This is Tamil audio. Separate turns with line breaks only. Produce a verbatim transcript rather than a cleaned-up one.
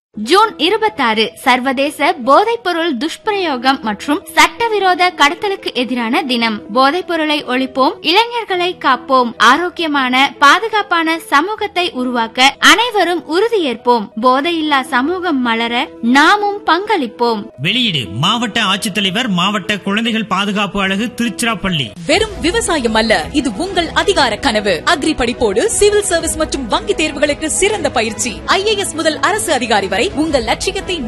ஜூன் இருபத்தாறு சர்வதேச போதைப்பொருள் துஷ்பிரயோகம் மற்றும் சட்டவிரோத கடத்தலுக்கு எதிரான தினம். போதைப் பொருளை ஒழிப்போம், இளைஞர்களை காப்போம், ஆரோக்கியமான பாதுகாப்பான சமூகத்தை உருவாக்க அனைவரும் உறுதியேற்போம். போதையில்லா சமூகம் மலர நாமும் பங்களிப்போம்.
வெளியீடு மாவட்ட ஆட்சித்தலைவர், மாவட்ட குழந்தைகள் பாதுகாப்பு அலகு, திருச்சிராப்பள்ளி.
வெறும் விவசாயம் அல்ல, இது உங்கள் அதிகார கனவு. அக்ரி படிப்போடு சிவில் சர்வீஸ் மற்றும் வங்கி தேர்வுகளுக்கு சிறந்த பயிற்சி. ஐ ஏ எஸ் முதல் அரசு அதிகாரி வரை உங்கள் லட்சியத்தை